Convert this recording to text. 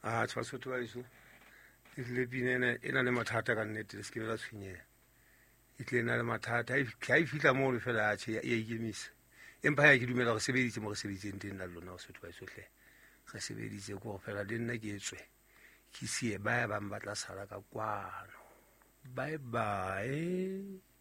Basotho ba iso e tlile pina ena le mathata ka nnete le se ke be la tshwenyeha e tlile na le mathata ha e fihla moo le fela atjhe ya ikemisa empa ya ke dumela go sebeditse mo re sebeditseng teng nna le lona Basotho ba iso hle re sebeditse ko go fela le nna ke etswe ke sie ba bang ba tla sala ka kwano bye bye.